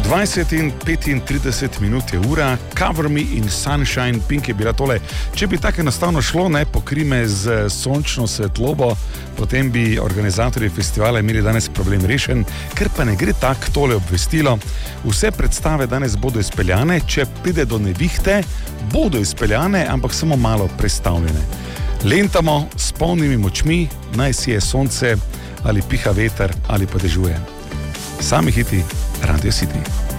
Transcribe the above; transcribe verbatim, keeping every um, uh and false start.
dvajset in petintrideset minut je ura, Cover Me in Sunshine, Pink je bila tole. Če bi tako enostavno šlo, ne, pokri me z sončno svetlobo, potem bi organizatorji festivala imeli danes problem rešen, ker pa ne gre tako tole obvestilo. Vse predstave danes bodo izpeljane, če pride do nevihte, bodo izpeljane, ampak samo malo prestavljene. Lentamo s polnimi močmi, naj si je sonce ali piha veter ali pa dežuje. Sami hiti Radio City.